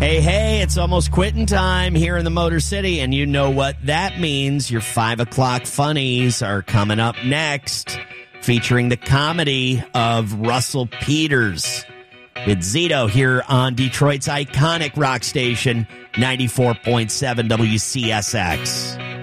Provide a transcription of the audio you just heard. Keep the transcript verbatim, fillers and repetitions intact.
Hey, hey, it's almost quitting time here in the Motor City, and you know what that means. Your five o'clock funnies are coming up next, featuring the comedy of Russell Peters. It's Zito here on Detroit's iconic rock station, ninety-four point seven W C S X.